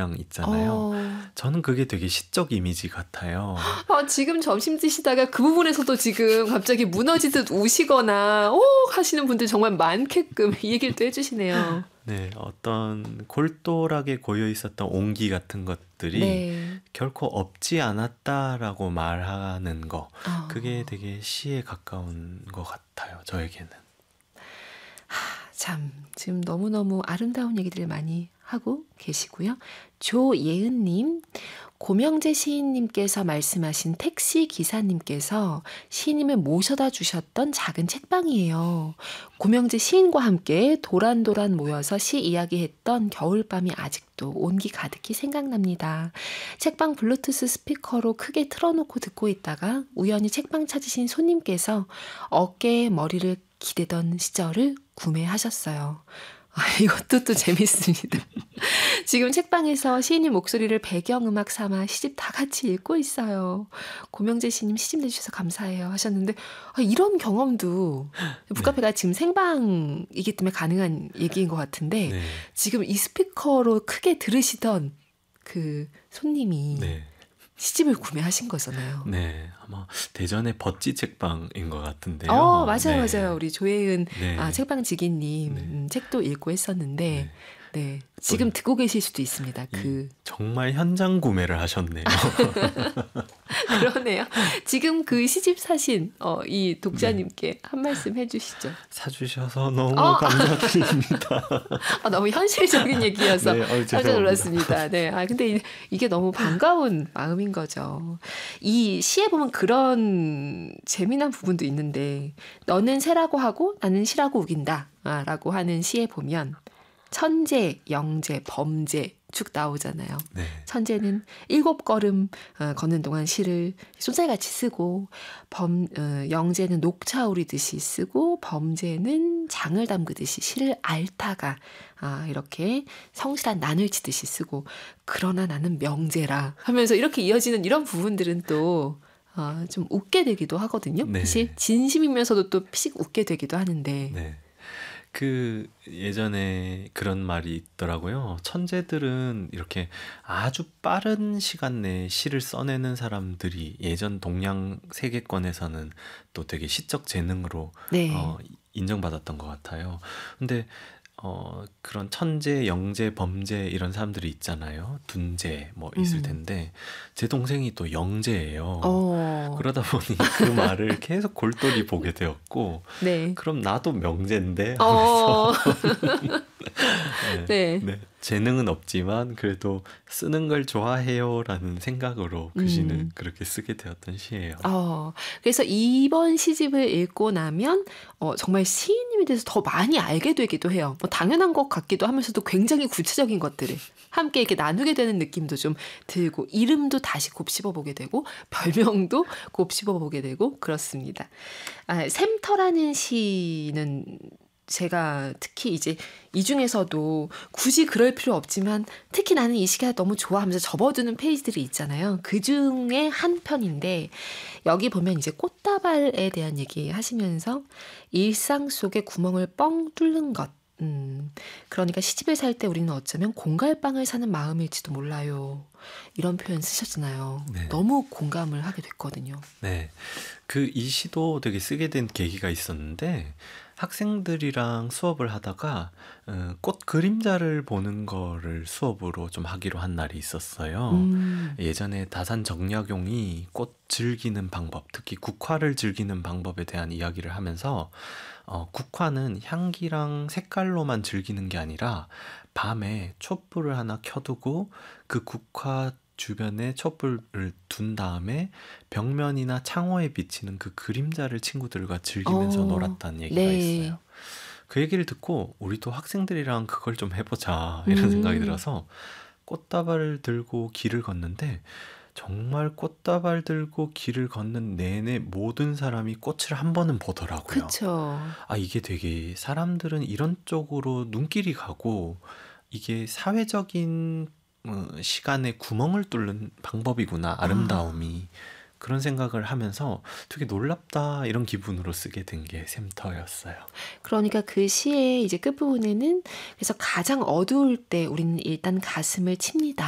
모양 있잖아요. 저는 그게 되게 시적 이미지 같아요. 지금 점심 드시다가 그 부분에서도 지금 갑자기 무너지듯 우시거나 하시는 분들 정말 많게끔 이 얘기를 또 해주시네요. 네, 어떤 골똘하게 고여 있었던 온기 같은 것들이 네. 결코 없지 않았다라고 말하는 거, 그게 되게 시에 가까운 것 같아요, 저에게는. 참, 지금 너무너무 아름다운 얘기들을 많이 하고 계시고요. 조예은님, 고명재 시인님께서 말씀하신 택시 기사님께서 시인님을 모셔다 주셨던 작은 책방이에요. 고명재 시인과 함께 도란도란 모여서 시 이야기했던 겨울밤이 아직도 온기 가득히 생각납니다. 책방 블루투스 스피커로 크게 틀어놓고 듣고 있다가 우연히 책방 찾으신 손님께서 어깨에 머리를 기대던 시절을 구매하셨어요. 이것도 또 재밌습니다. 지금 책방에서 시인님 목소리를 배경음악 삼아 시집 다 같이 읽고 있어요. 고명재 시인님 시집 내주셔서 감사해요 하셨는데 이런 경험도 북카페가 지금 생방이기 때문에 가능한 얘기인 것 같은데 네. 지금 이 스피커로 크게 들으시던 그 손님이 시집을 구매하신 거잖아요. 네, 아마 대전의 버찌 책방인 것 같은데요. 맞아요, 맞아요. 우리 조혜은 책방 지기님 책도 읽고 했었는데, 지금 듣고 계실 수도 있습니다. 정말 현장 구매를 하셨네요. 그러네요. 지금 그 시집 사신 이 독자님께 한 말씀 해주시죠. 사주셔서 너무 감사드립니다. 너무 현실적인 얘기여서 깜짝 놀랐습니다. 네, 근데 이게 너무 반가운 마음인 거죠. 이 시에 보면 그런 재미난 부분도 있는데 너는 새라고 하고 나는 시라고 우긴다 라고 하는 시에 보면 천재, 영재, 범재 쭉 나오잖아요. 네. 천재는 7걸음 걷는 동안 시를 쏜살같이 쓰고 영재는 녹차 우리듯이 쓰고 범재는 장을 담그듯이 시를 앓다가 이렇게 성실한 난을 치듯이 쓰고 그러나 나는 명재라 하면서 이렇게 이어지는 이런 부분들은 또 좀 웃게 되기도 하거든요. 사실 진심이면서도 또 피식 웃게 되기도 하는데 예전에 그런 말이 있더라고요. 천재들은 이렇게 아주 빠른 시간 내에 시를 써내는 사람들이 예전 동양 세계권에서는 또 되게 시적 재능으로 인정받았던 것 같아요. 근데 그런 천재, 영재, 범재 이런 사람들이 있잖아요. 둔재 뭐 있을 텐데 제 동생이 또 영재예요. 그러다 보니 그 말을 계속 골똘히 보게 되었고 그럼 나도 명재인데 하면서 재능은 없지만 그래도 쓰는 걸 좋아해요 라는 생각으로 그 시는 그렇게 쓰게 되었던 시예요. 그래서 이번 시집을 읽고 나면 정말 시인님에 대해서 더 많이 알게 되기도 해요. 뭐 당연한 것 같기도 하면서도 굉장히 구체적인 것들을 함께 이렇게 나누게 되는 느낌도 좀 들고 이름도 다시 곱씹어보게 되고 별명도 곱씹어보게 되고 그렇습니다. 샘터라는 시는 제가 특히 이제 이 중에서도 굳이 그럴 필요 없지만 특히 나는 이 시가 너무 좋아하면서 접어두는 페이지들이 있잖아요. 그 중에 한 편인데 여기 보면 이제 꽃다발에 대한 얘기 하시면서 일상 속에 구멍을 뻥 뚫는 것. 그러니까 시집을 살 때 우리는 어쩌면 공갈빵을 사는 마음일지도 몰라요. 이런 표현 쓰셨잖아요. 너무 공감을 하게 됐거든요. 네, 이 시도 되게 쓰게 된 계기가 있었는데 학생들이랑 수업을 하다가 꽃 그림자를 보는 거를 수업으로 좀 하기로 한 날이 있었어요. 예전에 다산 정약용이 꽃 즐기는 방법, 특히 국화를 즐기는 방법에 대한 이야기를 하면서 국화는 향기랑 색깔로만 즐기는 게 아니라 밤에 촛불을 하나 켜두고 그 국화 주변에 촛불을 둔 다음에 벽면이나 창호에 비치는 그 그림자를 친구들과 즐기면서 놀았다는 얘기가 있어요. 그 얘기를 듣고 우리도 학생들이랑 그걸 좀 해보자 이런 생각이 들어서 꽃다발을 들고 길을 걷는데 정말 꽃다발 들고 길을 걷는 내내 모든 사람이 꽃을 한 번은 보더라고요. 그쵸. 이게 되게 사람들은 이런 쪽으로 눈길이 가고 이게 사회적인 시간에 구멍을 뚫는 방법이구나, 아름다움이. 그런 생각을 하면서 되게 놀랍다 이런 기분으로 쓰게 된 게 샘터였어요. 그러니까 그 시의 이제 끝부분에는 그래서 가장 어두울 때 우리는 일단 가슴을 칩니다.